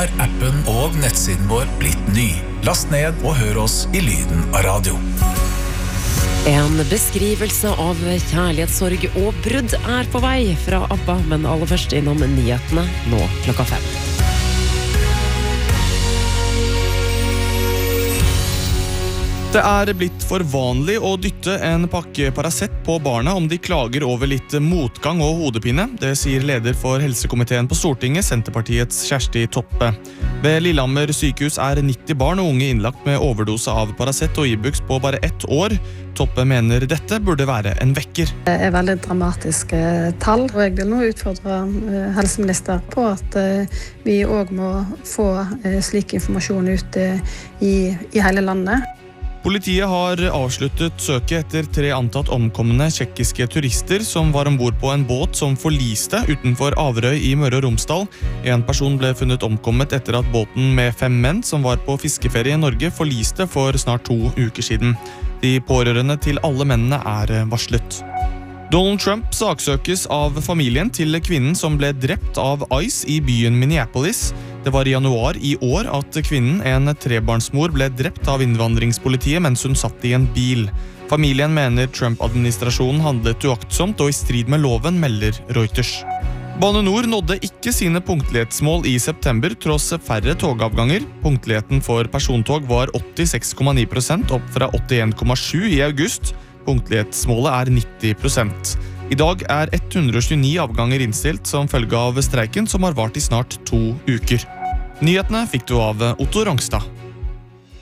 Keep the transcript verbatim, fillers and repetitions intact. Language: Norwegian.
er appen og nettsiden vår blitt ny. Last ned og hør oss i lyden av radio. En beskrivelse av kjærlighetssorg og brudd er på vei fra ABBA, men aller først innom nyhetene nå klokka fem. Det er blitt for vanlig å dytte en pakke Paracet på barna om de klager over litt motgang og hodepine. Det sier leder for helsekomiteen på Stortinget, Senterpartiets Kjersti Toppe. Ved Lillehammer sykehus er nitti barn og unge innlagt med overdose av Paracet og Ibux på bare ett år. Toppe mener dette burde være en vekker. Det er veldig dramatiske tall, og jeg vil nå utfordre helseminister på at vi også må få slik informasjon ut i, i hele landet. Politiet har avsluttet søket etter tre antatt omkomne tjekkiske turister som var ombord på en båt som forliste utenfor Averøy i Møre og Romsdal. En person ble funnet omkommet etter at båten med fem menn som var på fiskeferie i Norge forliste for snart to uker siden. De pårørende til alle mennene er varslet. Donald Trump saksøkes av familien til kvinnen som ble drept av ICE i byen Minneapolis. Det var i januar i år at kvinnen, en trebarnsmor, ble drept av innvandringspolitiet mens hun satt i en bil. Familien mener Trump-administrasjonen handlet uaktsomt og i strid med loven, melder Reuters. Bane Nor nådde ikke sine punktlighetsmål i september, tross færre togavganger. Punktligheten for persontog var åttiseks komma ni prosent, opp fra åttien komma sju i august. Punktlighetsmålet er nitti prosent. I dag er ett hundre og tjueni avganger innstilt som følge av streiken som har vart i snart to uker. Nyhetene fikk du av Otto Rangstad.